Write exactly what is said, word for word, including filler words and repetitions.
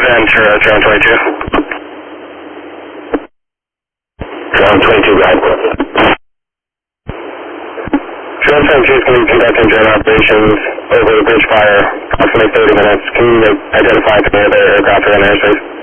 Ventura, drone twenty-two. Drone twenty-two, go ahead. Drone twenty-two is going to be conducting drone operations over the bridge fire, approximately thirty minutes. Can you identify if any other aircraft are in airspace?